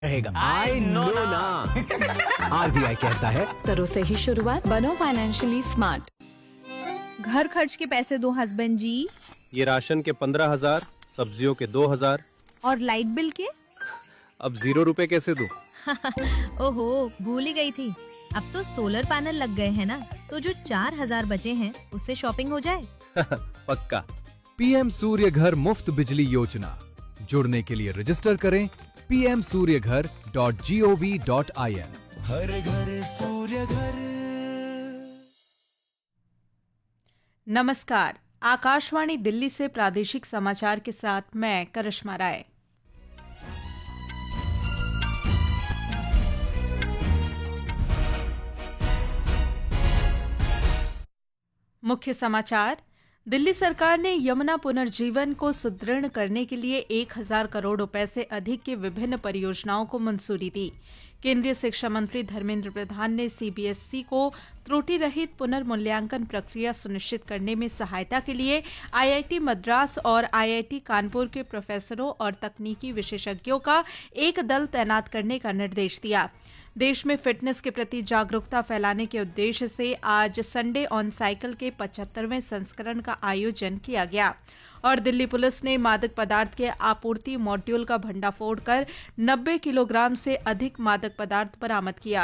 रहेगा। I know ना। RBI कहता है करो सही शुरुआत, बनो फाइनेंशियली स्मार्ट। घर खर्च के पैसे दो हस्बैंड जी। ये राशन के 15,000, सब्जियों के 2,000 और लाइट बिल के? अब 0 रुपए कैसे दूं? ओहो, भूल ही गई थी। अब तो सोलर पैनल लग गए हैं ना, तो जो 4,000 बचे हैं उससे शॉपिंग हो जाए। पक्का। पीएम सूर्य घर मुफ्त बिजली योजना। जुड़ने के लिए रजिस्टर करें pmsuryaghar.gov.in। हर घर सूर्य घर। नमस्कार, आकाशवाणी दिल्ली से प्रादेशिक समाचार के साथ मैं करिश्मा राय। मुख्य समाचार। दिल्ली सरकार ने यमुना पुनर्जीवन को सुदृढ़ करने के लिए 1,000 करोड़ रुपए से अधिक की विभिन्न परियोजनाओं को मंजूरी दी। केंद्रीय शिक्षा मंत्री धर्मेंद्र प्रधान ने सीबीएसई को त्रुटि रहित पुनर्मूल्यांकन प्रक्रिया सुनिश्चित करने में सहायता के लिए आईआईटी मद्रास और आईआईटी कानपुर के प्रोफेसरों और तकनीकी विशेषज्ञों का एक दल तैनात करने का निर्देश दिया। देश में फिटनेस के प्रति जागरूकता फैलाने के उद्देश्य से आज संडे ऑन साइकिल के 75वें संस्करण का आयोजन किया गया। और दिल्ली पुलिस ने मादक पदार्थ के आपूर्ति मॉड्यूल का भंडाफोड़ कर 90 किलोग्राम से अधिक मादक पदार्थ बरामद किया।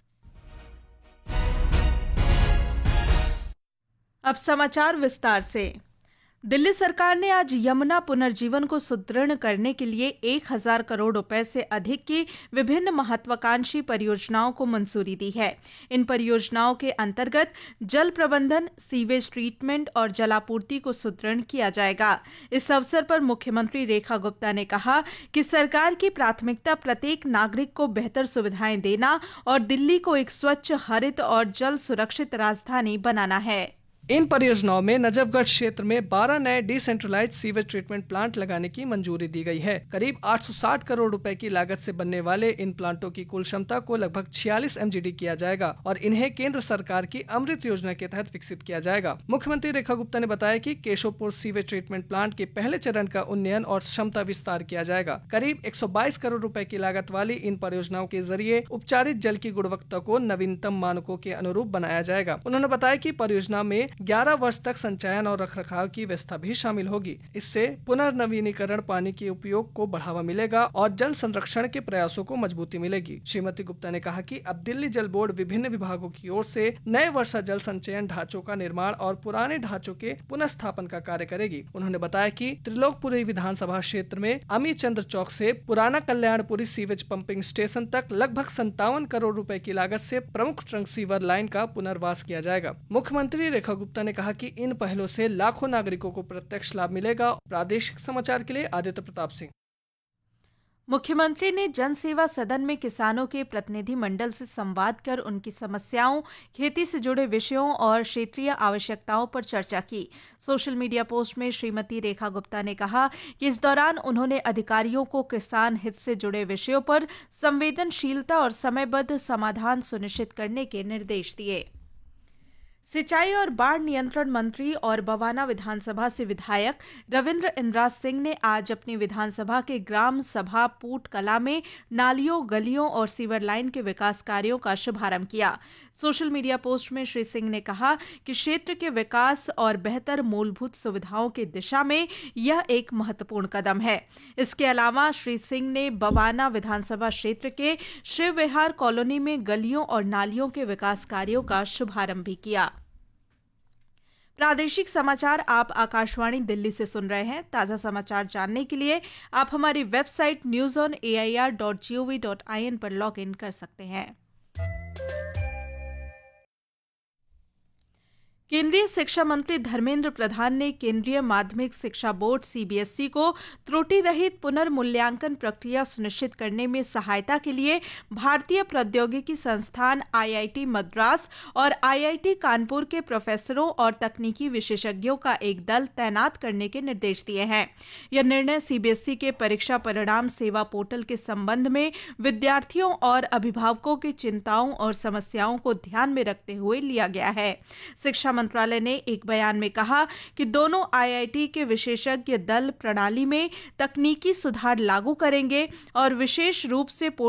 अब समाचार विस्तार से। दिल्ली सरकार ने आज यमुना पुनर्जीवन को सुदृढ़ करने के लिए 1,000 करोड़ रुपए से अधिक की विभिन्न महत्वाकांक्षी परियोजनाओं को मंजूरी दी है। इन परियोजनाओं के अंतर्गत जल प्रबंधन, सीवेज ट्रीटमेंट और जलापूर्ति को सुदृढ़ किया जाएगा। इस अवसर पर मुख्यमंत्री रेखा गुप्ता ने कहा कि सरकार की प्राथमिकता प्रत्येक नागरिक को बेहतर सुविधाएं देना और दिल्ली को एक स्वच्छ, हरित और जल सुरक्षित राजधानी बनाना है। इन परियोजनाओं में नजफगढ़ क्षेत्र में 12 नए डिसेंट्रलाइज्ड सीवेज ट्रीटमेंट प्लांट लगाने की मंजूरी दी गई है। करीब 860 करोड़ रुपए की लागत से बनने वाले इन प्लांटों की कुल क्षमता को लगभग 46 MGD किया जाएगा और इन्हें केंद्र सरकार की अमृत योजना के तहत विकसित किया जाएगा। मुख्यमंत्री रेखा गुप्ता ने बताया कि केशवपुर सीवेज ट्रीटमेंट प्लांट के पहले चरण का उन्नयन और क्षमता विस्तार किया जाएगा। करीब 122 करोड़ रुपए की लागत वाली इन परियोजनाओं के जरिए उपचारित जल की गुणवत्ता को नवीनतम मानकों के अनुरूप बनाया जाएगा। उन्होंने बताया कि परियोजना में 11 वर्ष तक संचयन और रखरखाव की व्यवस्था भी शामिल होगी। इससे पुनर्नवीनीकरण पानी के उपयोग को बढ़ावा मिलेगा और जल संरक्षण के प्रयासों को मजबूती मिलेगी। श्रीमती गुप्ता ने कहा कि अब दिल्ली जल बोर्ड विभिन्न विभागों की ओर से नए वर्षा जल संचयन ढांचों का निर्माण और पुराने ढांचों के पुनर्स्थापन का कार्य करेगी। उन्होंने बताया कि त्रिलोकपुरी विधानसभा क्षेत्र में अमी चंद्र चौक से पुराना कल्याणपुरी सीवेज पंपिंग स्टेशन तक लगभग 57 करोड़ रुपए की लागत से प्रमुख ट्रंक सीवर लाइन का पुनर्वास किया जाएगा। मुख्यमंत्री रेखा गुप्ता ने कहा कि इन पहलों से लाखों नागरिकों को प्रत्यक्ष लाभ मिलेगा। प्रादेशिक समाचार के लिए आदित्य प्रताप सिंह। मुख्यमंत्री ने जन सेवा सदन में किसानों के प्रतिनिधि मंडल से संवाद कर उनकी समस्याओं, खेती से जुड़े विषयों और क्षेत्रीय आवश्यकताओं पर चर्चा की। सोशल मीडिया पोस्ट में श्रीमती रेखा गुप्ता ने कहा कि इस दौरान उन्होंने अधिकारियों को किसान हित से जुड़े विषयों पर संवेदनशीलता और समयबद्ध समाधान सुनिश्चित करने के निर्देश दिए। सिंचाई और बाढ़ नियंत्रण मंत्री और बवाना विधानसभा से विधायक रविंद्र इंद्राज सिंह ने आज अपनी विधानसभा के ग्राम सभा पूट कला में नालियों, गलियों और सीवर लाइन के विकास कार्यों का शुभारंभ किया। सोशल मीडिया पोस्ट में श्री सिंह ने कहा कि क्षेत्र के विकास और बेहतर मूलभूत सुविधाओं की दिशा में यह एक महत्वपूर्ण कदम है। इसके अलावा श्री सिंह ने बवाना विधानसभा क्षेत्र के शिव विहार कॉलोनी में गलियों और नालियों के विकास कार्यों का शुभारंभ भी किया। प्रादेशिक समाचार आप आकाशवाणी दिल्ली से सुन रहे हैं। ताज़ा समाचार जानने के लिए आप हमारी वेबसाइट newsonair.gov.in पर लॉग इन कर सकते हैं। केंद्रीय शिक्षा मंत्री धर्मेंद्र प्रधान ने केंद्रीय माध्यमिक शिक्षा बोर्ड सीबीएसई को त्रुटि रहित पुनर्मूल्यांकन प्रक्रिया सुनिश्चित करने में सहायता के लिए भारतीय प्रौद्योगिकी संस्थान आईआईटी मद्रास और आईआईटी कानपुर के प्रोफेसरों और तकनीकी विशेषज्ञों का एक दल तैनात करने के निर्देश दिए हैं। यह निर्णय सीबीएसई के परीक्षा परिणाम सेवा पोर्टल के संबंध में विद्यार्थियों और अभिभावकों की चिंताओं और समस्याओं को ध्यान में रखते हुए लिया गया है। शिक्षा मंत्रालय ने एक बयान में कहा कि दोनों आईआईटी के विशेषज्ञ दल प्रणाली में तकनीकी सुधार लागू करेंगे और विशेष रूप से